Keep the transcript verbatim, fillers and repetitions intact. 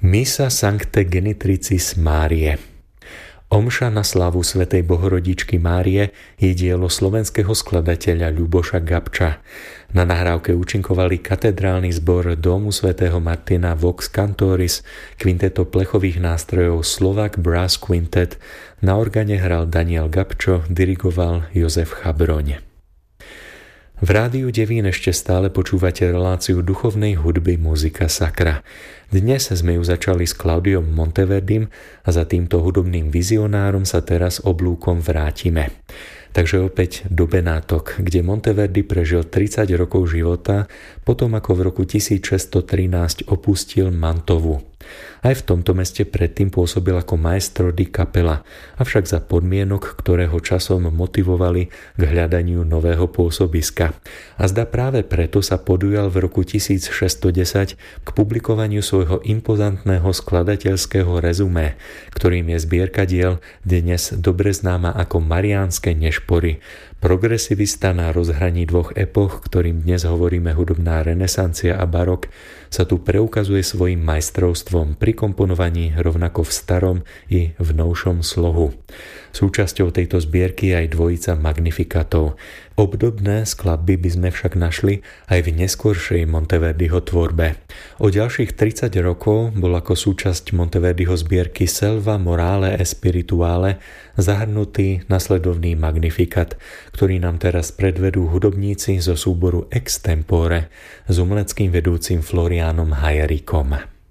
Missa Sancte Genitricis Márie. Omša na slavu svätej Bohorodičky Márie je dielo slovenského skladateľa Ľuboša Gabča. Na nahrávke účinkovali katedrálny zbor Domu svätého Martina Vox Cantoris, kvinteto plechových nástrojov Slovak Brass Quintet, na organe hral Daniel Gabčo, dirigoval Jozef Chabroň. V rádiu Devín ešte stále počúvate reláciu duchovnej hudby Muzika Sacra. Dnes sme ju začali s Claudiom Monteverdim a za týmto hudobným vizionárom sa teraz oblúkom vrátime. Takže opäť do Benátok, kde Monteverdi prežil tridsať rokov života, potom ako v roku tisícšesťstotrinásť opustil Mantovu. Aj v tomto meste predtým pôsobil ako maestro di capella, avšak za podmienok, ktoré ho časom motivovali k hľadaniu nového pôsobiska. A zdá práve preto sa podujal v roku tisícšesťstodesať k publikovaniu svojho impozantného skladateľského rezumé, ktorým je zbierka diel dnes dobre známa ako Mariánske nešpory, progresivista na rozhraní dvoch epoch, ktorým dnes hovoríme hudobná renesancia a barok, sa tu preukazuje svojim majstrovstvom pri komponovaní rovnako v starom i v novšom slohu. Súčasťou tejto zbierky je aj dvojica magnifikatov. Obdobné skladby by sme však našli aj v neskoršej Monteverdiho tvorbe. O ďalších tridsať rokov bol ako súčasť Monteverdiho zbierky Selva Morale e Spirituale zahrnutý nasledovný magnifikat, ktorý nám teraz predvedú hudobníci zo súboru Extempore s umeleckým vedúcim Floriánom Hajerikom.